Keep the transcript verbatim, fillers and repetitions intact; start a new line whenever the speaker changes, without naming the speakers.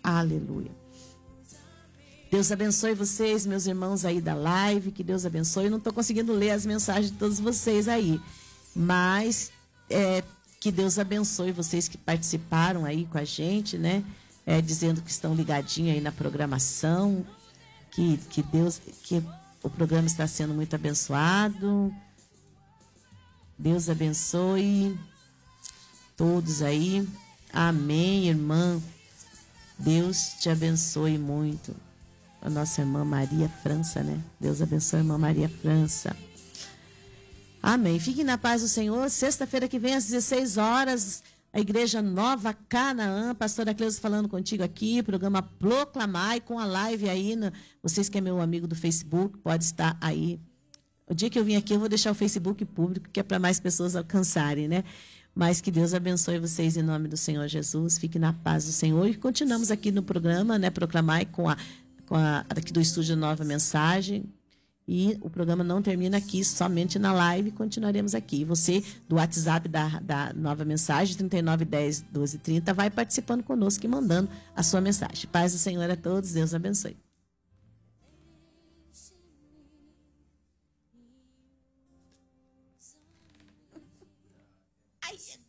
Aleluia. Deus abençoe vocês, meus irmãos aí da live, que Deus abençoe. Eu não estou conseguindo ler as mensagens de todos vocês aí, mas é, que Deus abençoe vocês que participaram aí com a gente, né? É, dizendo que estão ligadinhos aí na programação, que, que Deus, que o programa está sendo muito abençoado. Deus abençoe todos aí. Amém, irmã. Deus te abençoe muito. A nossa irmã Maria França, né? Deus abençoe a irmã Maria França. Amém. Fiquem na paz do Senhor. Sexta-feira que vem, às dezesseis horas, a Igreja Nova Canaã. Pastora Cleusa falando contigo aqui. Programa Proclamai com a live aí. No, vocês que é meu amigo do Facebook, pode estar aí. O dia que eu vim aqui, eu vou deixar o Facebook público, que é para mais pessoas alcançarem, né? Mas que Deus abençoe vocês em nome do Senhor Jesus. Fiquem na paz do Senhor. E continuamos aqui no programa, né? Proclamai com a com a, aqui do estúdio Nova Mensagem, e o programa não termina aqui, somente na live, continuaremos aqui. E você, do WhatsApp da, da Nova Mensagem, trinta e nove, dez, doze, trinta, vai participando conosco e mandando a sua mensagem. Paz do Senhor a todos, Deus abençoe. Ai,